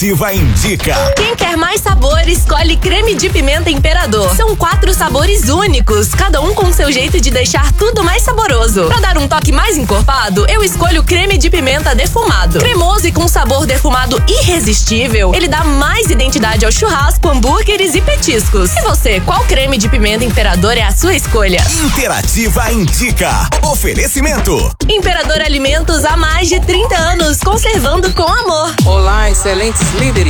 Interativa indica. Quem quer mais sabor, escolhe creme de pimenta Imperador. São 4 sabores únicos, cada um com seu jeito de deixar tudo mais saboroso. Pra dar um toque mais encorpado, eu escolho creme de pimenta defumado. Cremoso e com sabor defumado irresistível, ele dá mais identidade ao churrasco, hambúrgueres e petiscos. E você, qual creme de pimenta Imperador é a sua escolha? Interativa indica. Oferecimento. Imperador Alimentos há mais de 30 anos, conservando com amor. Olá, excelentes líderes.